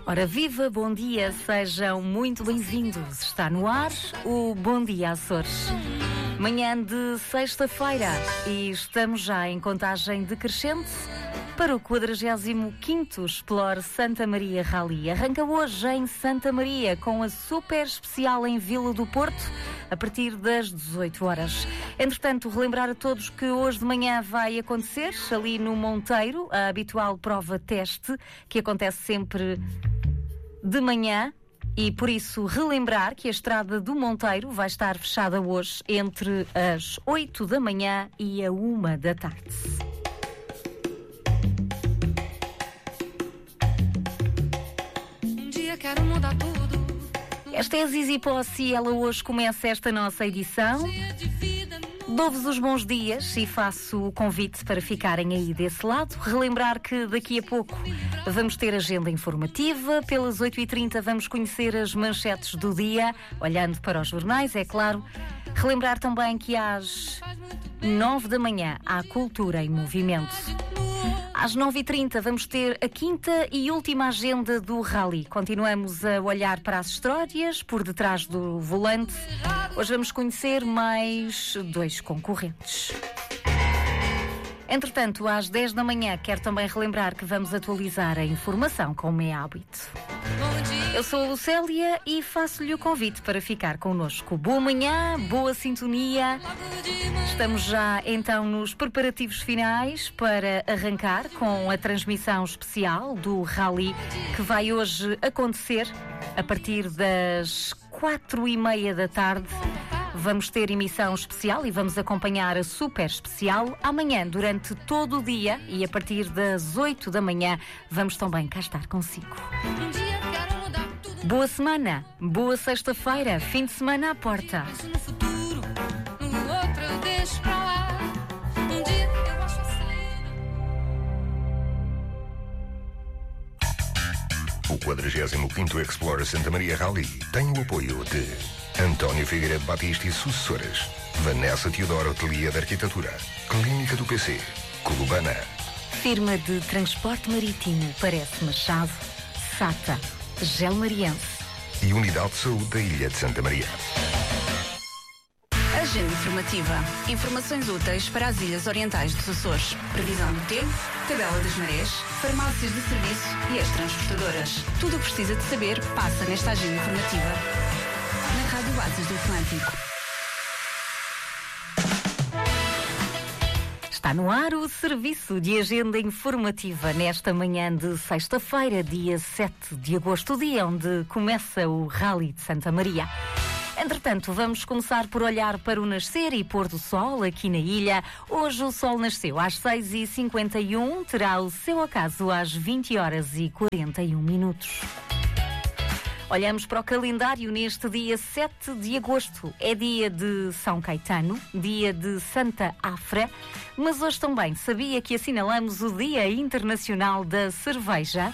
Ora viva, bom dia, sejam muito bem-vindos. Está no ar o Bom Dia Açores. Manhã de sexta-feira e estamos já em contagem decrescente para o 45º Explore Santa Maria Rally. Arranca hoje em Santa Maria com a super especial em Vila do Porto a partir das 18 horas. Entretanto, relembrar a todos que hoje de manhã vai acontecer ali no Monteiro a habitual prova-teste que acontece sempre de manhã. E por isso relembrar que a estrada do Monteiro vai estar fechada hoje entre as 8 da manhã e a 1 da tarde. Um dia quero mudar tudo. Esta é a Zizi Posse e ela hoje começa esta nossa edição. Dou-vos os bons dias e faço o convite para ficarem aí desse lado. Relembrar que daqui a pouco vamos ter agenda informativa. Pelas 8h30 vamos conhecer as manchetes do dia, olhando para os jornais, é claro. Relembrar também que às 9 da manhã há Cultura em Movimento. Às 9h30 vamos ter a quinta e última agenda do Rally. Continuamos a olhar para as histórias por detrás do volante. Hoje vamos conhecer mais 2 concorrentes. Entretanto, às 10 da manhã, quero também relembrar que vamos atualizar a informação, como é hábito. Eu sou a Lucélia e faço-lhe o convite para ficar connosco. Boa manhã, boa sintonia. Estamos já então nos preparativos finais para arrancar com a transmissão especial do Rally que vai hoje acontecer a partir das 4h30 da tarde. Vamos ter emissão especial e vamos acompanhar a super especial amanhã durante todo o dia e a partir das 8 da manhã vamos também cá estar consigo. Boa semana, boa sexta-feira, fim de semana à porta. No futuro, no outro eu deixo pra lá. Um dia eu acho sair. O 45º Explore Santa Maria Rally tem o apoio de António Figueiredo Batista e sucessoras, Vanessa Teodoro Ateliê de Arquitetura, Clínica do PC, Colubana, Firma de Transporte Marítimo Parece Machado, SATA, Gelmariense e Unidade de Saúde da Ilha de Santa Maria. Agenda informativa. Informações úteis para as Ilhas Orientais dos Açores. Previsão do tempo, tabela das marés, farmácias de serviço e as transportadoras. Tudo o que precisa de saber passa nesta agenda informativa. Na Rádio Asas do Atlântico. Está no ar o serviço de agenda informativa nesta manhã de sexta-feira, dia 7 de agosto, dia onde começa o Rally de Santa Maria. Entretanto, vamos começar por olhar para o nascer e pôr do sol aqui na ilha. Hoje o sol nasceu às 6h51, terá o seu ocaso às 20h41. Olhamos para o calendário neste dia 7 de agosto. É dia de São Caetano, dia de Santa Afra, mas hoje também sabia que assinalamos o Dia Internacional da Cerveja.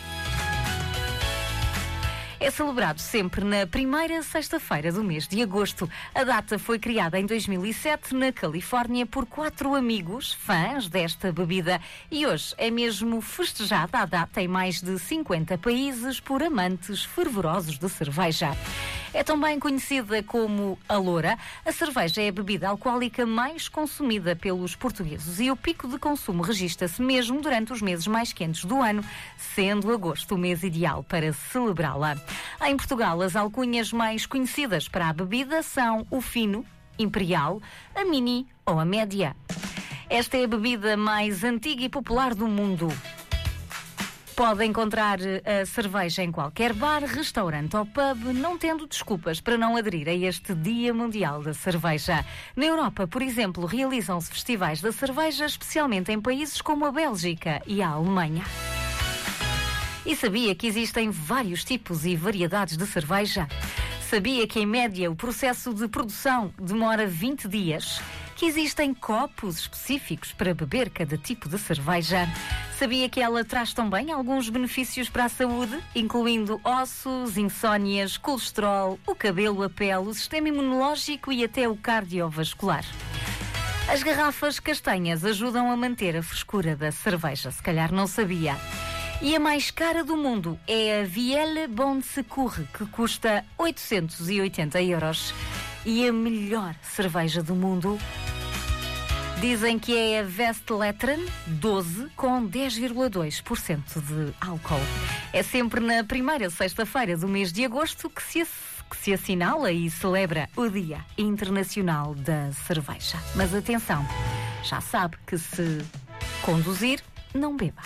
É celebrado sempre na primeira sexta-feira do mês de agosto. A data foi criada em 2007 na Califórnia por 4 amigos, fãs desta bebida, e hoje é mesmo festejada a data em mais de 50 países por amantes fervorosos de cerveja. É também conhecida como a loura. A cerveja é a bebida alcoólica mais consumida pelos portugueses e o pico de consumo registra-se mesmo durante os meses mais quentes do ano, sendo agosto o mês ideal para celebrá-la. Em Portugal, as alcunhas mais conhecidas para a bebida são o fino, imperial, a mini ou a média. Esta é a bebida mais antiga e popular do mundo. Pode encontrar a cerveja em qualquer bar, restaurante ou pub, não tendo desculpas para não aderir a este Dia Mundial da Cerveja. Na Europa, por exemplo, realizam-se festivais da cerveja, especialmente em países como a Bélgica e a Alemanha. E sabia que existem vários tipos e variedades de cerveja? Sabia que, em média, o processo de produção demora 20 dias? Que existem copos específicos para beber cada tipo de cerveja? Sabia que ela traz também alguns benefícios para a saúde, incluindo ossos, insónias, colesterol, o cabelo, a pele, o sistema imunológico e até o cardiovascular? As garrafas castanhas ajudam a manter a frescura da cerveja, se calhar não sabia. E a mais cara do mundo é a Vielle Bon Secours, que custa 880 euros. E a melhor cerveja do mundo dizem que é a Westleteren 12 com 10,2% de álcool. É sempre na primeira sexta-feira do mês de agosto que se assinala e celebra o Dia Internacional da Cerveja. Mas atenção, já sabe que se conduzir, não beba.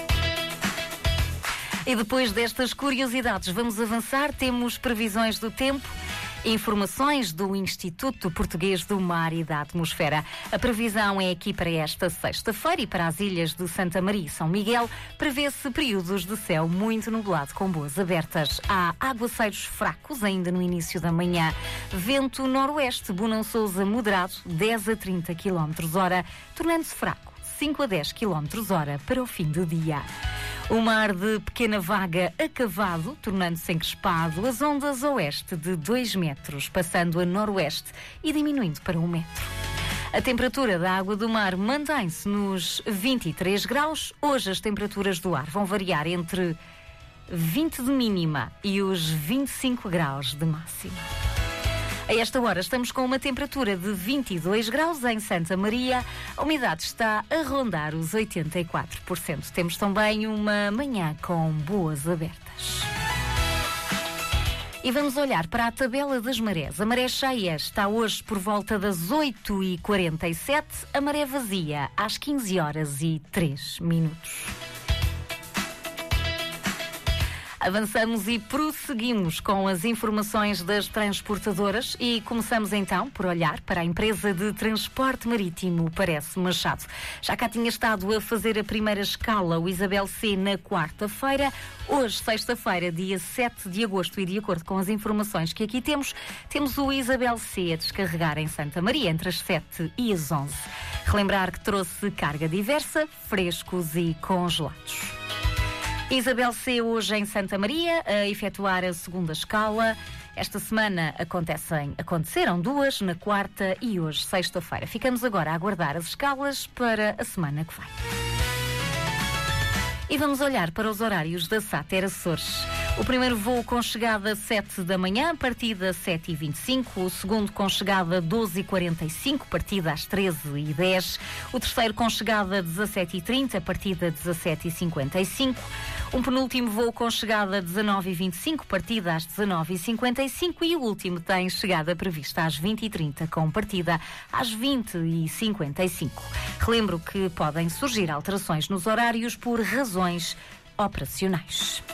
E depois destas curiosidades, vamos avançar. Temos previsões do tempo, informações do Instituto Português do Mar e da Atmosfera. A previsão é aqui para esta sexta-feira e para as ilhas de Santa Maria e São Miguel. Prevê-se períodos de céu muito nublado com boas abertas. Há aguaceiros fracos ainda no início da manhã. Vento noroeste, Bonão Sousa moderado, 10 a 30 km/h, tornando-se fraco, 5 a 10 km/h para o fim do dia. O mar de pequena vaga acavado, tornando-se encrespado, as ondas a oeste de 2 metros, passando a noroeste e diminuindo para 1 metro. A temperatura da água do mar mantém-se nos 23 graus. Hoje as temperaturas do ar vão variar entre 20 de mínima e os 25 graus de máxima. A esta hora estamos com uma temperatura de 22 graus em Santa Maria. A umidade está a rondar os 84%. Temos também uma manhã com boas abertas. E vamos olhar para a tabela das marés. A maré cheia está hoje por volta das 8h47. A maré vazia às 15h03. Avançamos e prosseguimos com as informações das transportadoras e começamos então por olhar para a empresa de transporte marítimo Parece Machado. Já cá tinha estado a fazer a primeira escala o Isabel C na quarta-feira. Hoje, sexta-feira, dia 7 de agosto, e de acordo com as informações que aqui temos o Isabel C a descarregar em Santa Maria entre as 7 e as 11. Relembrar que trouxe carga diversa, frescos e congelados. Isabel C hoje em Santa Maria a efetuar a segunda escala. Esta semana aconteceram 2 na quarta e hoje, sexta-feira. Ficamos agora a aguardar as escalas para a semana que vem. E vamos olhar para os horários da SATER Açores. O primeiro voo com chegada 7 da manhã, partida 7h25. O segundo com chegada 12h45, partida às 13h10. O terceiro com chegada 17h30, partida 17h55. Um penúltimo voo com chegada 19h25, partida às 19h55. E o último tem chegada prevista às 20h30, com partida às 20h55. Relembro que podem surgir alterações nos horários por razões operacionais.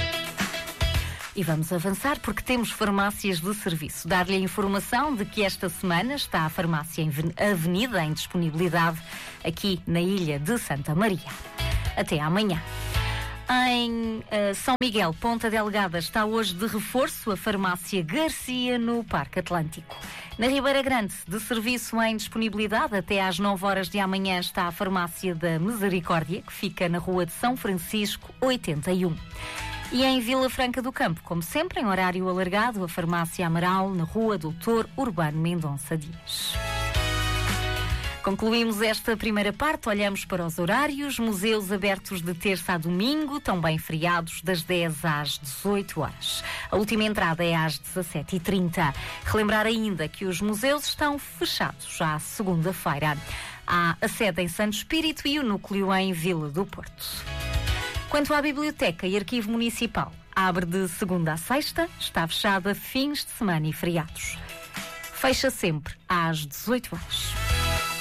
E vamos avançar porque temos farmácias de serviço. Dar-lhe a informação de que esta semana está a farmácia Avenida em disponibilidade aqui na ilha de Santa Maria. Até amanhã. Em São Miguel, Ponta Delgada, está hoje de reforço a farmácia Garcia no Parque Atlântico. Na Ribeira Grande, de serviço em disponibilidade, até às 9h de amanhã está a farmácia da Misericórdia, que fica na Rua de São Francisco, 81. E em Vila Franca do Campo, como sempre, em horário alargado, a farmácia Amaral, na Rua Doutor Urbano Mendonça Dias. Concluímos esta primeira parte, olhamos para os horários, museus abertos de terça a domingo, também feriados das 10 às 18 horas. A última entrada é às 17h30. Relembrar ainda que os museus estão fechados à segunda-feira. Há a sede em Santo Espírito e o núcleo em Vila do Porto. Quanto à Biblioteca e Arquivo Municipal, abre de segunda a sexta, está fechada fins de semana e feriados. Fecha sempre às 18 horas.